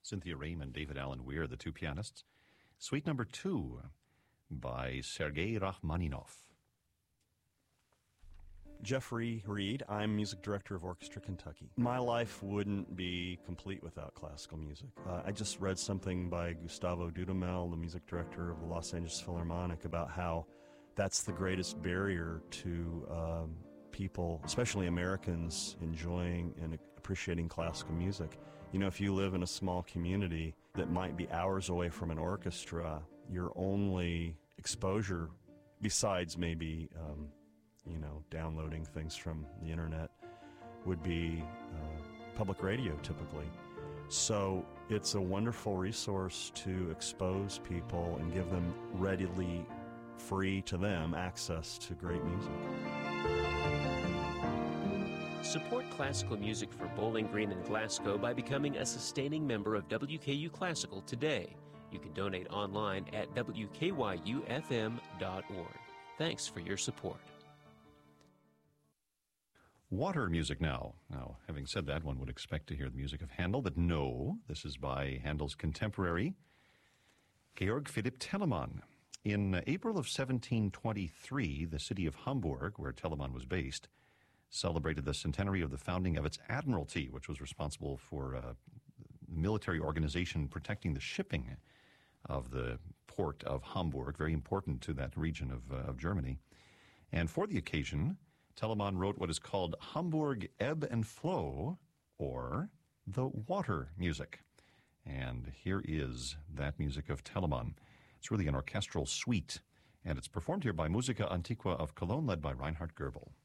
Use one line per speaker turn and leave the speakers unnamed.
Cynthia Raymond, David Allen Weir, the two pianists. Suite number 2 by Sergei Rachmaninoff.
Jeffrey Reed. I'm music director of Orchestra Kentucky. My life wouldn't be complete without classical music. I just read something by Gustavo Dudamel, the music director of the Los Angeles Philharmonic, about how that's the greatest barrier to people, especially Americans, enjoying and appreciating classical music. You know, if you live in a small community that might be hours away from an orchestra, your only exposure, besides maybe downloading things from the internet, would be public radio typically. So it's a wonderful resource to expose people and give them readily, free to them, access to great music.
Support classical music for Bowling Green and Glasgow by becoming a sustaining member of WKU Classical today. You can donate online at wkyufm.org. Thanks for your support.
Water music now. Now, having said that, one would expect to hear the music of Handel, but no, this is by Handel's contemporary, Georg Philipp Telemann. In April of 1723, the city of Hamburg, where Telemann was based, celebrated the centenary of the founding of its admiralty, which was responsible for military organization protecting the shipping of the port of Hamburg, very important to that region of Germany. And for the occasion, Telemann wrote what is called Hamburg Ebb and Flow, or the water music. And here is that music of Telemann. It's really an orchestral suite, and it's performed here by Musica Antiqua of Cologne, led by Reinhard Goebel.